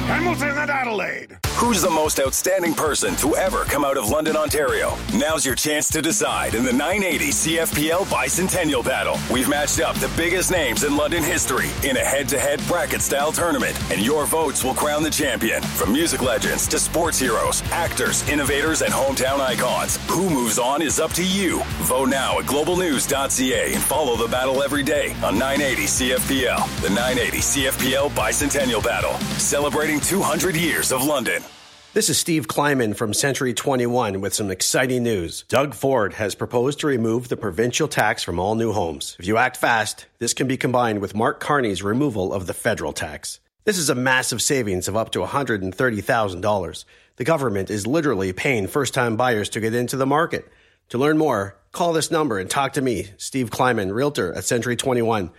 Hamilton and Adelaide. Who's the most outstanding person to ever come out of London, Ontario? Now's your chance to decide in the 980 CFPL Bicentennial Battle. We've matched up the biggest names in London history in a head-to-head bracket-style tournament, and your votes will crown the champion. From music legends to sports heroes, actors, innovators, and hometown icons, who moves on is up to you. Vote now at globalnews.ca and follow the battle every day on 980 CFPL. The 980 CFPL Bicentennial Battle, celebrating 200 years of London. This is Steve Kleiman from Century 21 with some exciting news. Doug Ford has proposed to remove the provincial tax from all new homes. If you act fast, this can be combined with Mark Carney's removal of the federal tax. This is a massive savings of up to $130,000. The government is literally paying first-time buyers to get into the market. To learn more, call this number and talk to me, Steve Kleiman, Realtor at Century 21,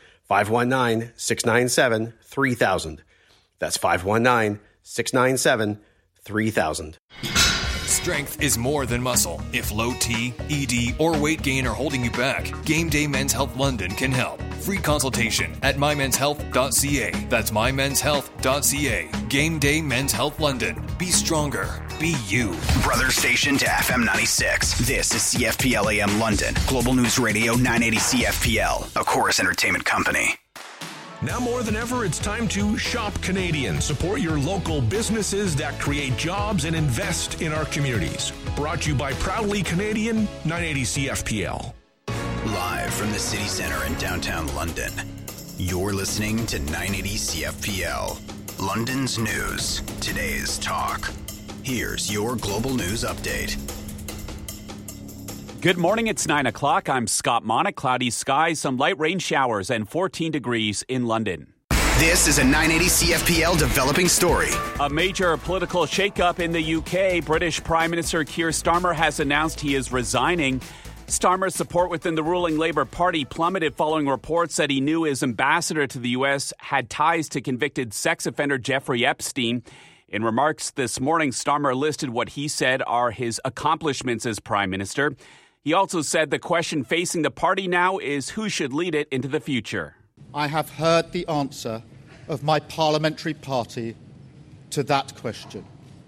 519-697-3000. That's 519-697-3000. Strength is more than muscle. If low T, ED, or weight gain are holding you back, Game Day Men's Health London can help. Free consultation at mymenshealth.ca. That's mymenshealth.ca. Game Day Men's Health London. Be stronger. Be you. Brother station to FM 96. This is CFPL AM London. Global News Radio 980 CFPL. A Chorus Entertainment Company. Now more than ever, it's time to shop Canadian. Support your local businesses that create jobs and invest in our communities. Brought to you by Proudly Canadian, 980 CFPL. Live from the city center in downtown London, you're listening to 980 CFPL. London's news, today's talk. Here's your global news update. Good morning, it's 9 o'clock. I'm Scott Monick. Cloudy skies, some light rain showers, and 14 degrees in London. This is a 980 CFPL developing story. A major political shakeup in the UK. British Prime Minister Keir Starmer has announced he is resigning. Starmer's support within the ruling Labour Party plummeted following reports that he knew his ambassador to the US had ties to convicted sex offender Jeffrey Epstein. In remarks this morning, Starmer listed what he said are his accomplishments as Prime Minister. He also said the question facing the party now is who should lead it into the future. I have heard the answer of my parliamentary party to that question,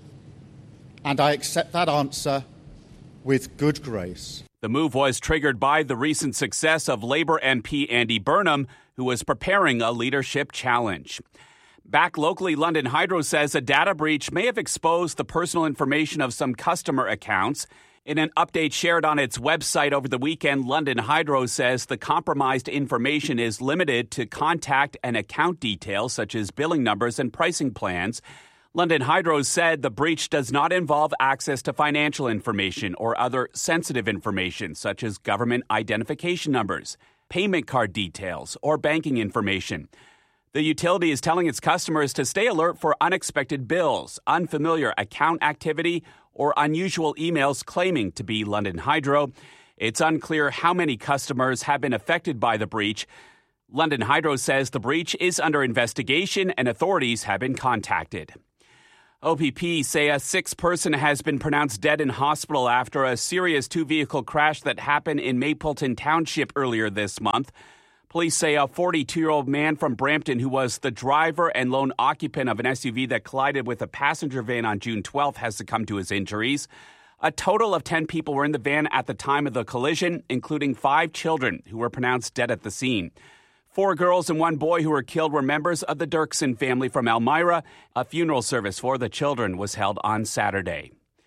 and I accept that answer with good grace. The move was triggered by the recent success of Labour MP Andy Burnham, who was preparing a leadership challenge. Back locally, London Hydro says a data breach may have exposed the personal information of some customer accounts. In an update shared on its website over the weekend, London Hydro says the compromised information is limited to contact and account details such as billing numbers and pricing plans. London Hydro said the breach does not involve access to financial information or other sensitive information such as government identification numbers, payment card details, or banking information. The utility is telling its customers to stay alert for unexpected bills, unfamiliar account activity, or unusual emails claiming to be London Hydro. It's unclear how many customers have been affected by the breach. London Hydro says the breach is under investigation and authorities have been contacted. OPP say a sixth person has been pronounced dead in hospital after a serious two-vehicle crash that happened in Mapleton Township earlier this month. Police say a 42-year-old man from Brampton who was the driver and lone occupant of an SUV that collided with a passenger van on June 12th has succumbed to his injuries. A total of 10 people were in the van at the time of the collision, including 5 children who were pronounced dead at the scene. 4 girls and 1 boy who were killed were members of the Dirksen family from Elmira. A funeral service for the children was held on Saturday.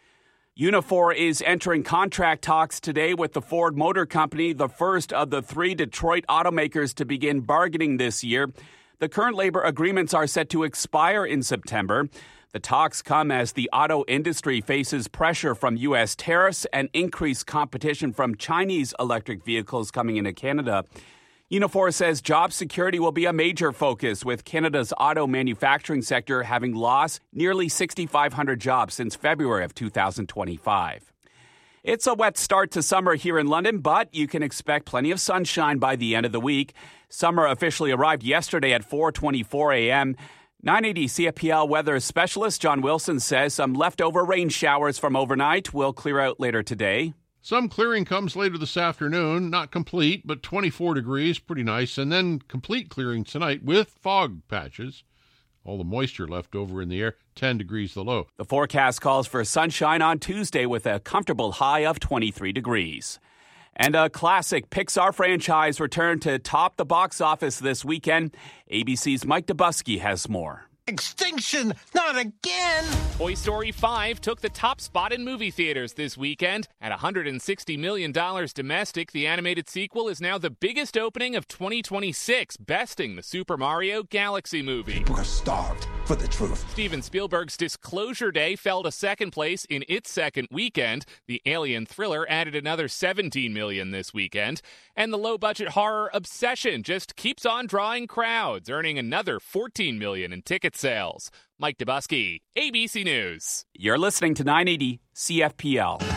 Unifor is entering contract talks today with the Ford Motor Company, the first of the 3 Detroit automakers to begin bargaining this year. The current labor agreements are set to expire in September. The talks come as the auto industry faces pressure from U.S. tariffs and increased competition from Chinese electric vehicles coming into Canada. Unifor says job security will be a major focus, with Canada's auto manufacturing sector having lost nearly 6,500 jobs since February of 2025. It's a wet start to summer here in London, but you can expect plenty of sunshine by the end of the week. Summer officially arrived yesterday at 4:24 a.m. 980 CFPL weather specialist John Wilson says some leftover rain showers from overnight will clear out later today. Some clearing comes later this afternoon, not complete, but 24 degrees, pretty nice. And then complete clearing tonight with fog patches. All the moisture left over in the air, 10 degrees the low. The forecast calls for sunshine on Tuesday with a comfortable high of 23 degrees. And a classic Pixar franchise returned to top the box office this weekend. ABC's Mike Dubusky has more. Extinction! Not again! Toy Story 5 took the top spot in movie theaters this weekend. At $160 million domestic, the animated sequel is now the biggest opening of 2026, besting the Super Mario Galaxy movie. We're starved for the truth. Steven Spielberg's Disclosure Day fell to second place in its second weekend. The Alien thriller added another $17 million this weekend. And the low-budget horror Obsession just keeps on drawing crowds, earning another $14 million in ticket sales. Mike Dubusky, ABC News. You're listening to 980 CFPL.